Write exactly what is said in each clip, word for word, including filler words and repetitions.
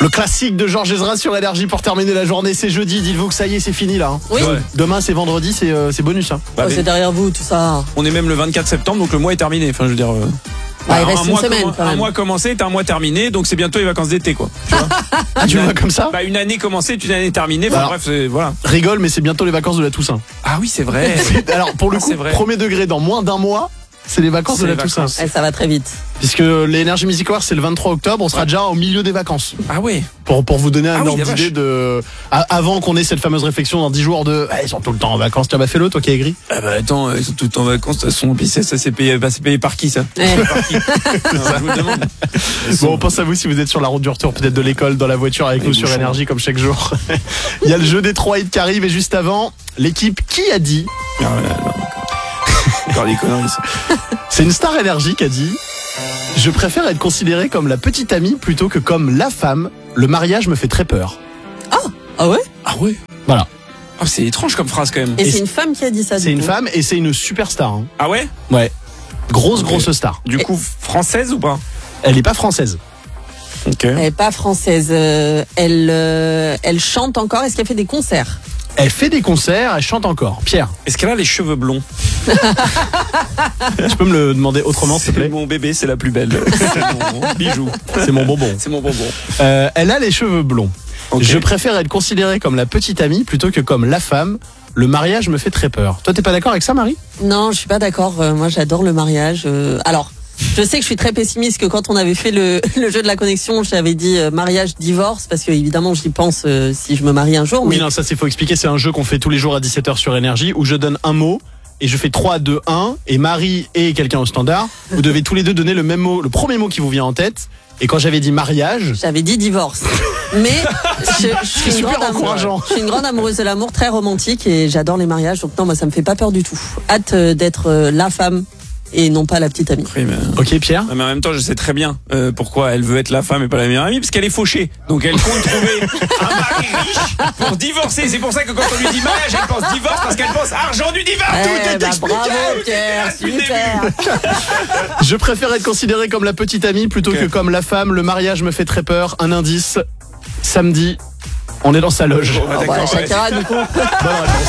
Le classique de Georges Ezra sur Énergie pour terminer la journée, c'est jeudi, dites-vous que ça y est, c'est fini là. Hein. Oui. Ouais. Demain c'est vendredi, c'est, euh, c'est bonus. Hein. Bah, oh, c'est derrière vous tout ça. On est même le vingt-quatre septembre, donc le mois est terminé. Enfin, je veux dire. Euh... Bah, il bah, reste un une mois semaine comm- quand même. Un mois commencé, est un mois terminé, donc c'est bientôt les vacances d'été, quoi. Tu vois Ah, tu le vois comme ça? Bah, une année commencée, une année terminée. Bah, Alors, bref, c'est, voilà. Rigole, mais c'est bientôt les vacances de la Toussaint. Ah oui, c'est vrai. Alors pour le Ah, coup, c'est vrai. premier degré, dans moins d'un mois, c'est les vacances C'est de la les Toussaint. vacances. Eh, ça va très vite. Puisque l'Energy Music Award c'est le vingt-trois octobre, on sera Ouais. déjà au milieu des vacances. Ah ouais. Pour, pour vous donner un Ah oui, ordre la d'idée vache. de. a- Avant qu'on ait cette fameuse réflexion dans dix jours de. Ah, ils sont tout le temps en vacances, tu as fait le, toi qui as aigri. Ah bah attends, ils sont tout le temps en vacances, de toute façon, puis ça, ça c'est payé, bah, c'est payé par qui ça Eh. Par qui Alors, je vous le demande. Bon, on pense à vous si vous êtes sur la route du retour, peut-être de l'école, dans la voiture avec Les nous sur bouchons. Énergie comme chaque jour. Il y a le jeu des trois hits qui arrive et juste avant, l'équipe qui a dit. Ah, voilà, non, encore. Encore des conneries. ça. C'est une star Énergie qui a dit. Je préfère être considérée comme la petite amie plutôt que comme la femme. Le mariage me fait très peur. Ah ouais. Ah ouais. Voilà. Ah, c'est étrange comme phrase quand même. Et, Et c'est c'est- une femme qui a dit ça. du C'est une coup. femme et c'est une superstar. Hein. Ah ouais. Ouais. Grosse, Ok. grosse star. Du coup, française ou pas? Elle est pas française. Ok. Elle est pas française. Euh, elle, euh, elle chante encore. Est-ce qu'elle fait des concerts? Elle fait des concerts, elle chante encore. Pierre, Est-ce qu'elle a les cheveux blonds? tu peux me le demander autrement, s'il te C'est plaît? mon bébé, c'est la plus belle. C'est mon bijou. C'est mon bonbon. C'est mon bonbon. Euh, elle a les cheveux blonds. Ok. Je préfère être considérée comme la petite amie plutôt que comme la femme. Le mariage me fait très peur. Toi, t'es pas d'accord avec ça, Marie? Non, je suis pas d'accord. Euh, moi, j'adore le mariage. Euh, alors, je sais que je suis très pessimiste. Que quand on avait fait le, le jeu de la connexion, j'avais dit euh, mariage, divorce, parce que évidemment, j'y pense euh, si je me marie un jour. Oui, mais non, ça, c'est faut expliquer. C'est un jeu qu'on fait tous les jours à dix-sept heures sur Énergie où je donne un mot et je fais trois, deux, un. Et Marie et quelqu'un au standard, vous devez tous les deux donner le même mot, le premier mot qui vous vient en tête. Et quand j'avais dit mariage, j'avais dit divorce. Mais je, je suis une super grande amoureuse- encourageant. je suis une grande amoureuse de l'amour, très romantique, et j'adore les mariages. Donc non, moi, ça me fait pas peur du tout. Hâte euh, d'être euh, la femme et non pas la petite amie. Oui, mais... Ok, Pierre? Non, mais en même temps, je sais très bien euh, pourquoi elle veut être la femme et pas la meilleure amie, parce qu'elle est fauchée. Donc elle compte trouver un mari riche pour divorcer. C'est pour ça que quand on lui dit mariage, elle pense divorce, parce qu'elle pense argent du divorce. Eh, Tout est bah, expliqué. bravo, Tout est Pierre, clair depuis le super. début. Je préfère être considérée comme la petite amie plutôt Ok. que comme la femme. Le mariage me fait très peur. Un indice. Samedi, on est dans sa loge. Bon, bah, Ah, d'accord, bah, ouais. Shakira, du coup. Bonne réponse.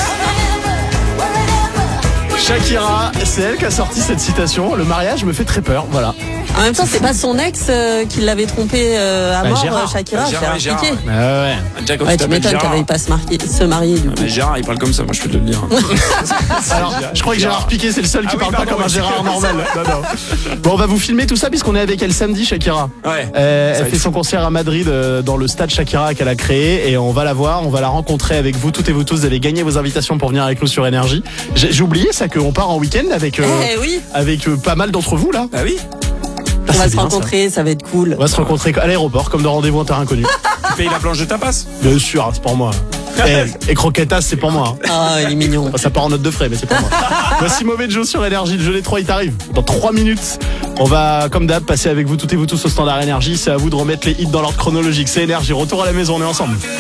Shakira, c'est elle qui a sorti cette citation. Le mariage me fait très peur. Voilà. En même temps, c'est pas son ex euh, qui l'avait trompé euh, à Bah, mort, Gérard. euh, Shakira, Gérard, c'est Gérard, Piqué. ouais. ouais. Déjà, quand Ouais, tu tu t'appelles m'étonnes qu'elle Gérard. n'avait pas se marier, se marier du coup. Mais Gérard, il parle comme ça, moi je peux te le dire. Alors, je crois que Gérard Piqué, c'est le seul qui Ah oui, parle pardon, pas comme un oui, Gérard c'est normal. Non, non. Bon, on va vous filmer tout ça puisqu'on est avec elle samedi, Shakira. Ouais. Euh, Ça elle va fait être son concert à Madrid euh, dans le stade Shakira qu'elle a créé et on va la voir, on va la rencontrer avec vous toutes et vous tous. Vous allez gagner vos invitations pour venir avec nous sur Énergie. J'ai j'ai oublié ça qu'on part en week-end avec euh, Eh oui, avec euh, pas mal d'entre vous là. Bah oui. Ah, on va c'est se bien, ça. rencontrer, ça. va être cool. On va se rencontrer à l'aéroport comme de rendez-vous en terre inconnue. Tu payes la planche de tapas. Bien sûr, c'est pour moi. Et, et croquetas, c'est pour moi. hein. Ah, il est mignon. Ça part en note de frais, mais c'est pour moi. Voici Mauvais Joe sur Énergie. Le jeu des trois, il t'arrive. Dans trois minutes, on va, comme d'hab, passer avec vous toutes et vous tous au standard Énergie. C'est à vous de remettre les hits dans l'ordre chronologique. C'est Énergie. Retour à la maison, on est ensemble.